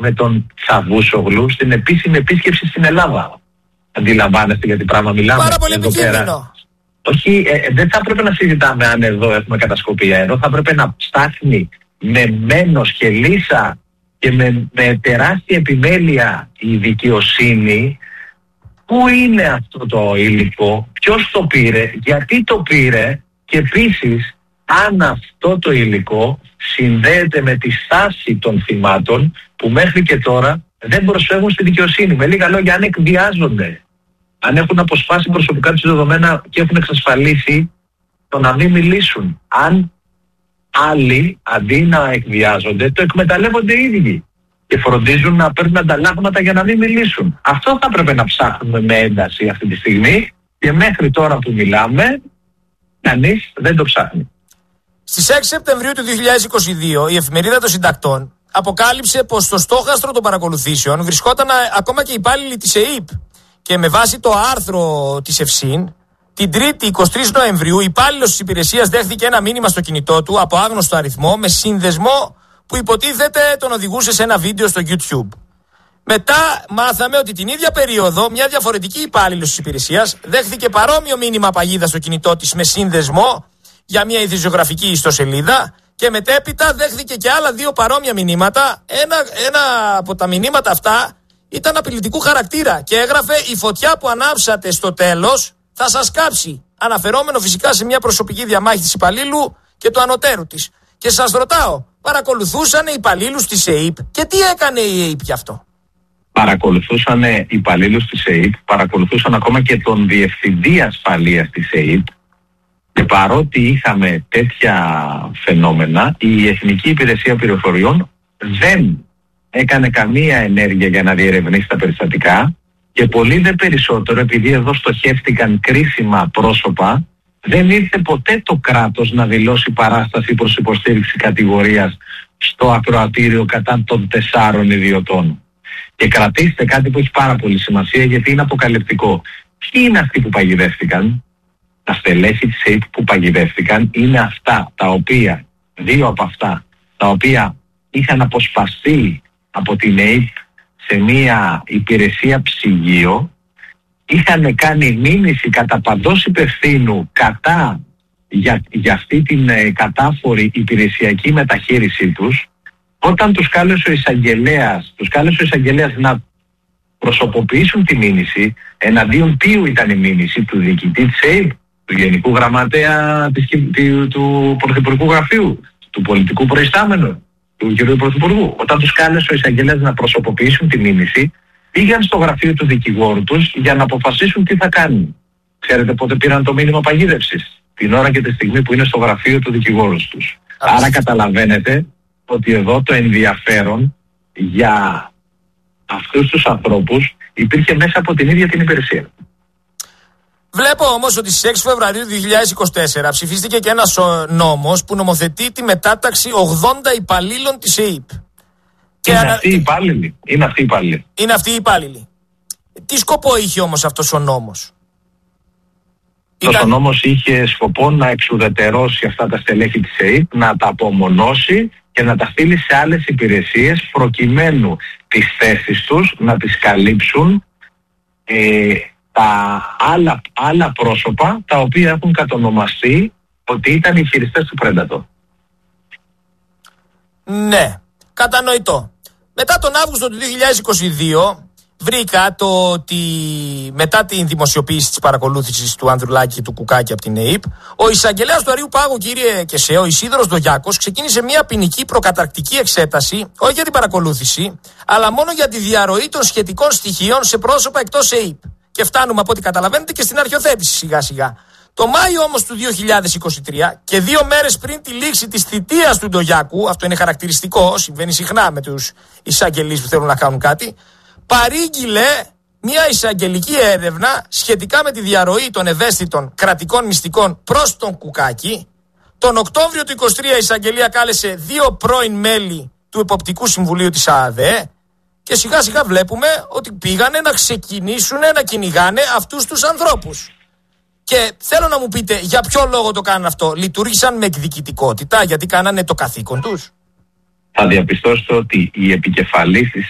με τον Τσαβούσογλου στην επίσημη επίσκεψη στην Ελλάδα. Αντιλαμβάνεστε για τι πράγμα μιλάμε? Πάρα πολύ επικίνδυνο. Όχι, δεν θα έπρεπε να συζητάμε αν εδώ έχουμε κατασκοπία. Εδώ θα έπρεπε να ψάχνει με μένος και λύσα και με τεράστια επιμέλεια η δικαιοσύνη πού είναι αυτό το υλικό, ποιος το πήρε, γιατί το πήρε και επίσης αν αυτό το υλικό συνδέεται με τη στάση των θυμάτων που μέχρι και τώρα δεν προσφεύγουν στη δικαιοσύνη. Με λίγα λόγια, αν εκβιάζονται, αν έχουν αποσπάσει προσωπικά τους δεδομένα και έχουν εξασφαλίσει το να μην μιλήσουν. Αν άλλοι αντί να εκβιάζονται, το εκμεταλλεύονται οι ίδιοι και φροντίζουν να παίρνουν ανταλλάγματα για να μην μιλήσουν. Αυτό θα πρέπει να ψάχνουμε με ένταση αυτή τη στιγμή και μέχρι τώρα που μιλάμε, κανείς δεν το ψάχνει. Στις 6 Σεπτεμβρίου του 2022 η Εφημερίδα των Συντακτών αποκάλυψε πως στο στόχαστρο των παρακολουθήσεων βρισκόταν ακόμα και υπάλληλοι της ΕΥΠ. Και με βάση το άρθρο της ΕΦΣΥΝ, την 3η 23 Νοεμβρίου, υπάλληλος της υπηρεσίας δέχθηκε ένα μήνυμα στο κινητό του από άγνωστο αριθμό με σύνδεσμο που υποτίθεται τον οδηγούσε σε ένα βίντεο στο YouTube. Μετά μάθαμε ότι την ίδια περίοδο μια διαφορετική υπάλληλος της υπηρεσίας δέχθηκε παρόμοιο μήνυμα παγίδα στο κινητό της με σύνδεσμο για μια ειδησιογραφική ιστοσελίδα και μετέπειτα δέχθηκε και άλλα 2 παρόμοια μηνύματα. Ένα από τα μηνύματα αυτά ήταν απειλητικού χαρακτήρα και έγραφε «Η φωτιά που ανάψατε στο τέλος θα σας κάψει», αναφερόμενο φυσικά σε μια προσωπική διαμάχη της υπαλλήλου και του ανωτέρου της. Και σας ρωτάω, παρακολουθούσαν οι υπαλλήλους της ΕΥΠ και τι έκανε η ΕΥΠ γι' αυτό? Παρακολουθούσαν οι υπαλλήλους της ΕΥΠ, παρακολουθούσαν ακόμα και τον διευθυντή ασφαλείας της ΕΥΠ και παρότι είχαμε τέτοια φαινόμενα, η Εθνική Υπηρεσία Πληροφοριών δεν έκανε καμία ενέργεια για να διερευνήσει τα περιστατικά και πολύ δε περισσότερο, επειδή εδώ στοχεύτηκαν κρίσιμα πρόσωπα, δεν ήρθε ποτέ το κράτος να δηλώσει παράσταση προς υποστήριξη κατηγορίας στο ακροατήριο κατά των 4 ιδιωτών. Και κρατήστε κάτι που έχει πάρα πολύ σημασία γιατί είναι αποκαλυπτικό. Ποιοι είναι αυτοί που παγιδεύτηκαν? Τα στελέχη της ΕΥΠ που παγιδεύτηκαν είναι αυτά τα οποία, 2 από αυτά, τα οποία είχαν αποσπαστεί από την ΕΥΠ σε μια υπηρεσία ψυγείο, είχαν κάνει μήνυση κατά παντός υπευθύνου κατά για αυτή την κατάφορη υπηρεσιακή μεταχείρισή τους. Όταν τους κάλεσε ο εισαγγελέας να προσωποποιήσουν τη μήνυση, εναντίον ποιου ήταν η μήνυση? Του διοικητή της ΕΥΠ, του Γενικού Γραμματέα του Πρωθυπουργικού Γραφείου, του πολιτικού προϊστάμενου, του κ. Πρωθυπουργού. Όταν τους κάλεσε ο εισαγγελέας να προσωποποιήσουν τη μήνυση, πήγαν στο γραφείο του δικηγόρου τους για να αποφασίσουν τι θα κάνουν. Ξέρετε πότε πήραν το μήνυμα παγίδευσης? Την ώρα και τη στιγμή που είναι στο γραφείο του δικηγόρου τους. Άρα καταλαβαίνετε ότι εδώ το ενδιαφέρον για αυτούς τους ανθρώπους υπήρχε μέσα από την ίδια την υπηρεσία. Βλέπω όμως ότι στις 6 Φεβρουαρίου 2024 ψηφίστηκε και ένας νόμος που νομοθετεί τη μετάταξη 80 υπαλλήλων της ΕΥΠ. Είναι αυτοί οι υπάλληλοι. Είναι αυτοί οι υπάλληλοι. Τι σκοπό είχε όμως αυτός ο νόμος? Ο νόμος είχε σκοπό να εξουδετερώσει αυτά τα στελέχη της ΕΥΠ, να τα απομονώσει και να τα στείλει σε άλλες υπηρεσίες προκειμένου τις θέσεις τους να τις καλύψουν τα άλλα πρόσωπα τα οποία έχουν κατονομαστεί ότι ήταν οι χειριστές του Predator. Ναι, κατανοητό. Μετά τον Αύγουστο του 2022 βρήκα το ότι μετά την δημοσιοποίηση της παρακολούθησης του Ανδρουλάκη και του Κουκάκη από την ΕΥΠ, ο εισαγγελέας του Αριού Πάγου, κύριε Κεσέ, ο Ισίδωρος Ντογιάκος, ξεκίνησε μια ποινική προκαταρκτική εξέταση, όχι για την παρακολούθηση, αλλά μόνο για τη διαρροή των σχετικών στοιχείων σε πρόσωπα εκτός ΕΥΠ. Και φτάνουμε από ό,τι καταλαβαίνετε και στην αρχιοθέτηση σιγά σιγά. Το Μάιο όμως του 2023 και 2 μέρες πριν τη λήξη της θητείας του Ντογιάκου, αυτό είναι χαρακτηριστικό, συμβαίνει συχνά με τους εισαγγελείς που θέλουν να κάνουν κάτι, παρήγγειλε μια εισαγγελική έρευνα σχετικά με τη διαρροή των ευαίσθητων κρατικών μυστικών προς τον Κουκάκη. Τον Οκτώβριο του 2023 η εισαγγελία κάλεσε 2 πρώην μέλη του Εποπτικού Συμβουλίου της ΑΑΔΕ και σιγά σιγά βλέπουμε ότι πήγανε να ξεκινήσουν να κυνηγάνε αυτούς τους ανθρώπους. Και θέλω να μου πείτε για ποιο λόγο το κάνουν αυτό? Λειτουργήσαν με εκδικητικότητα, γιατί κάνανε το καθήκον τους? Θα διαπιστώσετε ότι οι επικεφαλείς της